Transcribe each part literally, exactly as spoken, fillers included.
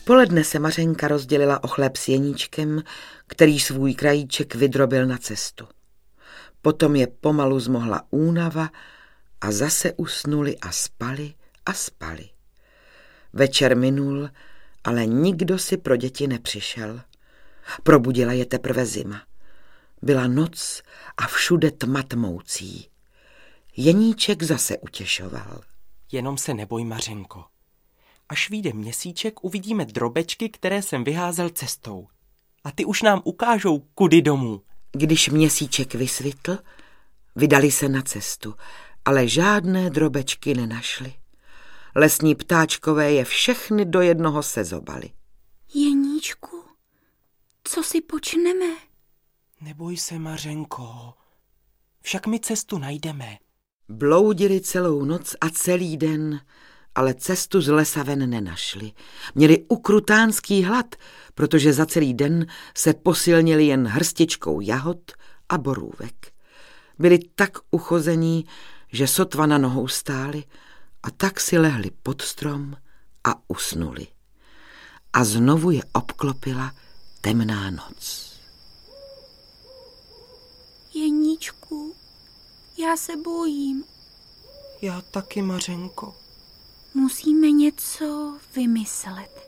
poledne se Mařenka rozdělila o chléb s Jeníčkem, který svůj krajíček vydrobil na cestu. Potom je pomalu zmohla únava a zase usnuli a spali a spali. Večer minul, ale nikdo si pro děti nepřišel. Probudila je teprve zima. Byla noc a všude tma tmoucí. Jeníček zase utěšoval. Jenom se neboj, Mařenko. Až vyjde měsíček, uvidíme drobečky, které jsem vyházel cestou. A ty už nám ukážou, kudy domů. Když měsíček vysvitl, vydali se na cestu, ale žádné drobečky nenašli. Lesní ptáčkové je všechny do jednoho sezobali. Jeníčku, co si počneme? Neboj se, Mařenko, však my cestu najdeme. Bloudili celou noc a celý den, ale cestu z lesa ven nenašli. Měli ukrutánský hlad, protože za celý den se posilnili jen hrstičkou jahod a borůvek. Byli tak uchození, že sotva na nohou stáli a tak si lehli pod strom a usnuli. A znovu je obklopila temná noc. Jeníčku, já se bojím. Já taky, Mařenko. Musíme něco vymyslet.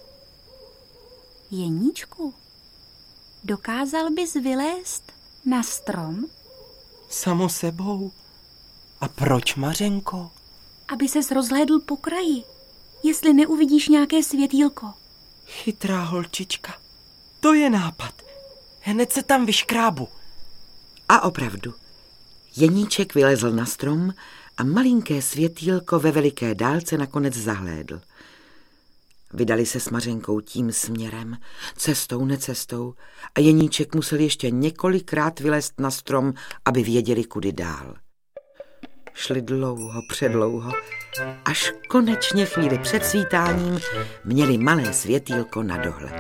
Jeníčku, dokázal bys vylézt na strom? Samo sebou. A proč, Mařenko? Aby ses rozhlédl po kraji, jestli neuvidíš nějaké světýlko. Chytrá holčička. To je nápad. Hned se tam vyškrábu. A opravdu, Jeníček vylezl na strom a malinké světýlko ve veliké dálce nakonec zahlédl. Vydali se s Mařenkou tím směrem, cestou, necestou, a Jeníček musel ještě několikrát vylézt na strom, aby věděli, kudy dál. Šli dlouho, předlouho, až konečně chvíli před svítáním měli malé světýlko na dohled.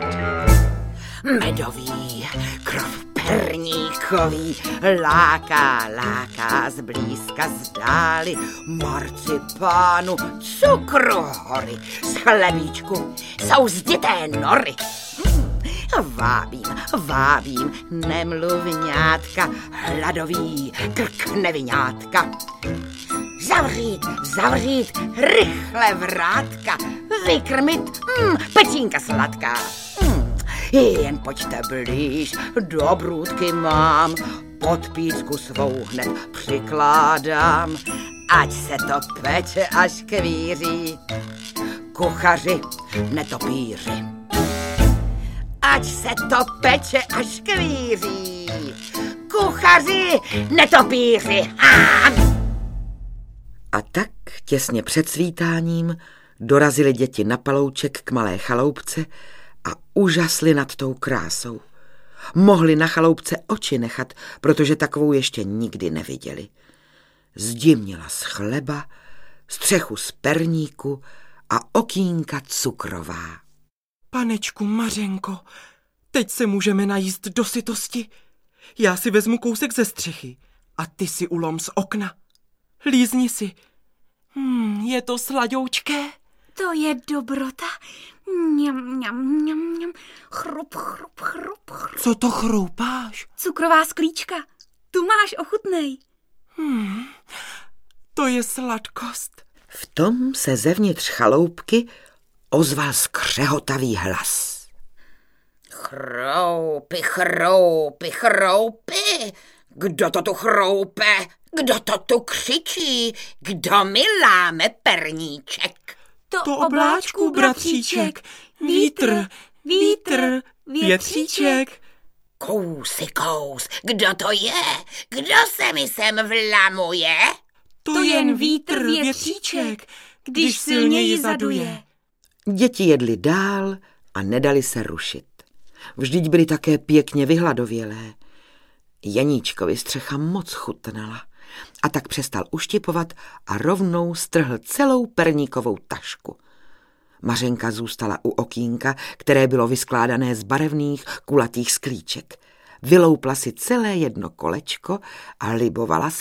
Medový, krov perníkový, láká, láká zblízka zdáli, marcipánu, cukru hory, z chlebíčku jsou zdité nory. Vábím, vábím, nemluvňátka, hladový krk nevinátka. Zavřít, zavřít, rychle vrátka, vykrmit, mm, pecínka sladká. Mm, jen pojďte blíž, dobrůdky mám, pod pícku svou hned přikládám, ať se to peče až kvíří, kuchaři, netopíři. Ať se to peče až kvíří, kuchaři, netopíři. Ha! A tak těsně před svítáním dorazili děti na palouček k malé chaloupce a úžasli nad tou krásou. Mohli na chaloupce oči nechat, protože takovou ještě nikdy neviděli. Zdi měla z chleba, střechu z perníku a okýnka cukrová. Panečku Mařenko, teď se můžeme najíst do sytosti. Já si vezmu kousek ze střechy a ty si ulom z okna. Lízni si. Hmm, je to sladoučké. To je dobrota. Mňam, mňam, mňam, mňam. Chrup, chrup, chrup, chrup. Co to chroupáš? Cukrová sklíčka. Tu máš, ochutnej. Hmm, to je sladkost. V tom se zevnitř chaloupky ozval skřehotavý hlas. Chroupy, chroupy, chroupy. Kdo to tu chroupe? Kdo to tu křičí? Kdo mi láme perníček? To, to obláčku, bratříček. Vítr, vítr, větříček. Kousy kous, kdo to je? Kdo se mi sem vlamuje? To jen vítr, větříček, když silněji zaduje. Děti jedli dál a nedali se rušit. Vždyť byli také pěkně vyhladovělé. Jeníčkovi střecha moc chutnala a tak přestal uštěpovat a rovnou strhl celou perníkovou tašku. Mařenka zůstala u okýnka, které bylo vyskládané z barevných kulatých sklíček. Vyloupla si celé jedno kolečko a libovala si